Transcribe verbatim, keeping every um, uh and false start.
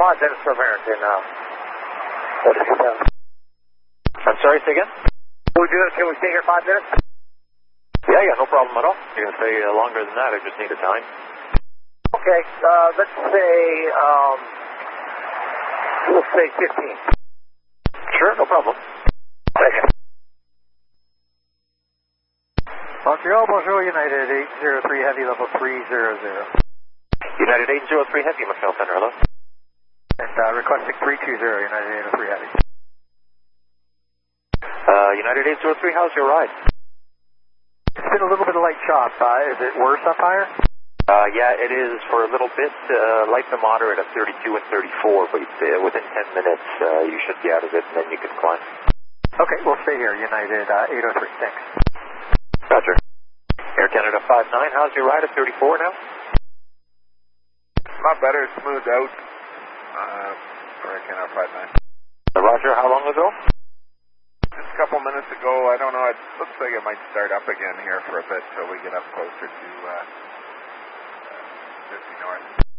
five minutes for American. Uh, what is it? I'm sorry, say again? Can we, do it? Can we stay here five minutes? Yeah, yeah, no problem at all. You're going to stay uh, longer than that. I just need a time. Okay, uh, let's say, um, we'll say fifteen. Sure, no problem. Second. Montreal, bonjour, United eight zero three Heavy, level three zero zero. United eight zero three Heavy, Montreal Center, hello. And uh, requesting three two zero, United eight zero three Heavy. Uh, United eight zero three, how's your ride? It's been a little bit of light chop. Uh, is it worse up higher? Uh, yeah, it is for a little bit, uh, light to moderate at thirty-two and thirty-four, but uh, within ten minutes uh, you should be out of it and then you can climb. Okay, we'll stay here, United uh, eight zero three, thanks. Roger. Air Canada five nine, how's your ride at thirty-four now? Not better, smoothed out. Uh, for Air Canada five nine. Uh, Roger, how long ago? Just a couple minutes ago, I don't know, it looks like it might start up again here for a bit till we get up closer to uh, uh, fifty north.